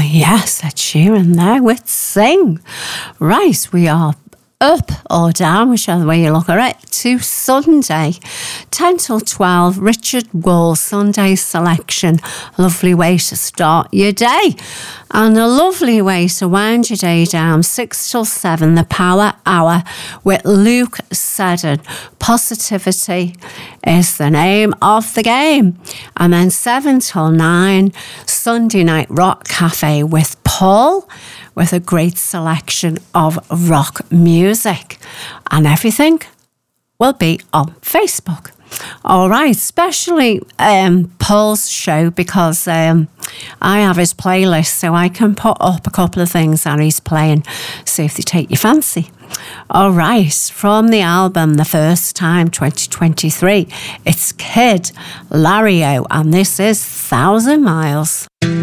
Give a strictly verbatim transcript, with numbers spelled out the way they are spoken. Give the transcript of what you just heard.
yes, Ed Sheeran there with Sing. Right, we are up or down, whichever way you look at it, to Sunday, ten till twelve, Richard Wall Sunday selection. Lovely way to start your day. And a lovely way to wind your day down, six till seven, the Power Hour with Luke Seddon. Positivity is the name of the game. And then seven till nine, Sunday Night Rock Cafe with Paul, with a great selection of rock music. And everything will be on Facebook. All right, especially um, Paul's show, because um, I have his playlist, so I can put up a couple of things that he's playing, see if they take your fancy. All right, from the album The First Time twenty twenty-three, it's Kid Laroi, and this is Thousand Miles.